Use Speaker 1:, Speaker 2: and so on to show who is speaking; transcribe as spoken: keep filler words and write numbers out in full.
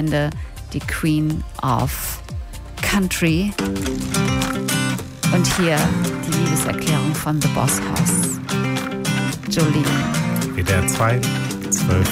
Speaker 1: Legende, die Queen of Country. Und hier die Liebeserklärung von The Boss Hoss, Jolene.
Speaker 2: W D R zwei, zwölf